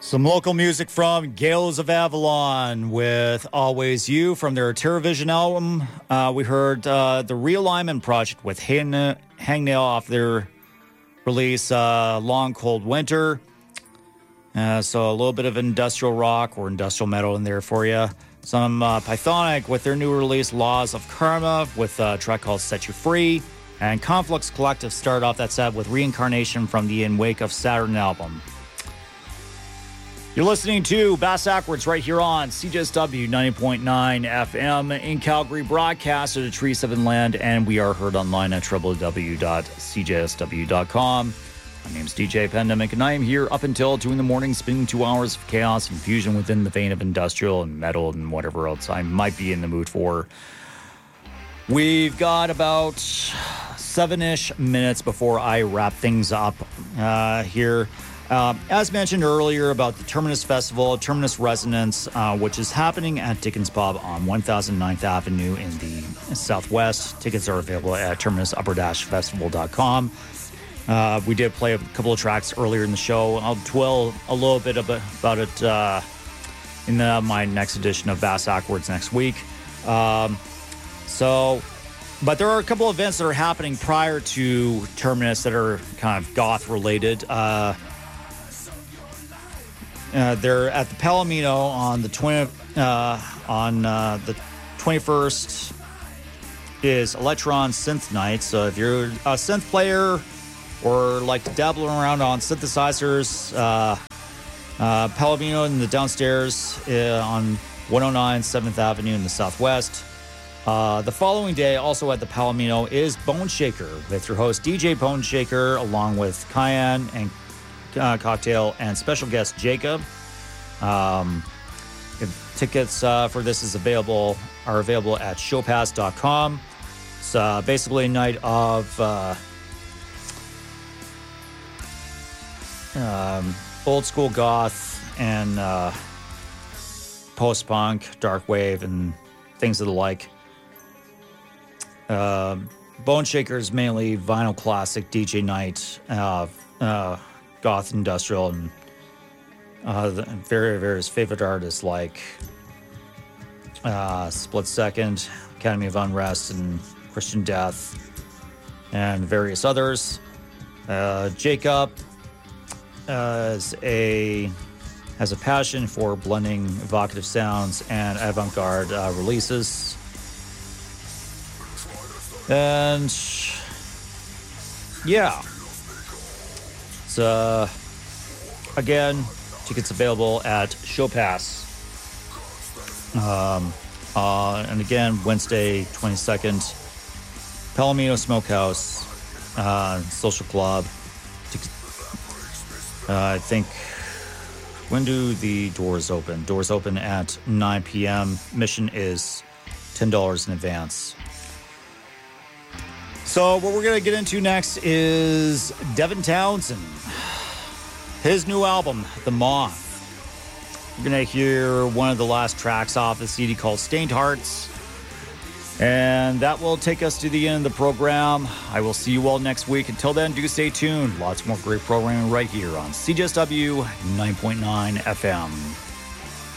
Some local music from Gales of Avalon with Always You from their TerraVision album. We heard the Realignment Project with Hangnail off their release Long Cold Winter. So a little bit of industrial rock or industrial metal in there for you. Some Pythonic with their new release Laws of Karma with a track called Set You Free. And Conflux Collective started off that set with Reincarnation from the In Wake of Saturn album. You're listening to Bass Backwards right here on CJSW 90.9 FM in Calgary, broadcast at the Tree 7 Land, and we are heard online at www.cjsw.com. My name's DJ Pandemic, and I am here up until 2 in the morning, spinning 2 hours of chaos and fusion within the vein of industrial and metal and whatever else I might be in the mood for. We've got about 7-ish minutes before I wrap things up here. As mentioned earlier about the Terminus Festival, Terminus Resonance, which is happening at Dickens Pub on 1009th Avenue in the Southwest. Tickets are available at terminus-festival.com. We did play a couple of tracks earlier in the show. I'll dwell a little bit about it in my next edition of Bass Backwards next week. But there are a couple of events that are happening prior to Terminus that are kind of goth related. They're at the Palomino on the 21st is Electron Synth Night. So if you're a synth player or like to dabble around on synthesizers, Palomino in the downstairs on 109 7th Avenue in the Southwest. The following day, also at the Palomino, is Bone Shaker with your host DJ Bone Shaker, along with Cayenne and Cocktail and special guest Jacob. Tickets for this are available at showpass.com. It's basically a night of old school goth and post-punk, dark wave, and things of the like. Bone Shaker is mainly vinyl classic DJ night, goth industrial, and various favorite artists like Split Second, Academy of Unrest, and Christian Death, and various others. Jacob has a passion for blending evocative sounds and avant-garde releases. And yeah. So, again, tickets available at Showpass. And again, Wednesday, 22nd, Palomino Smokehouse, Social Club. I think, when do the doors open? Doors open at 9 p.m. Mission is $10 in advance. So what we're going to get into next is Devin Townsend. His new album, The Moth. We're going to hear one of the last tracks off the CD called Stained Hearts. And that will take us to the end of the program. I will see you all next week. Until then, do stay tuned. Lots more great programming right here on CJSW 9.9 FM.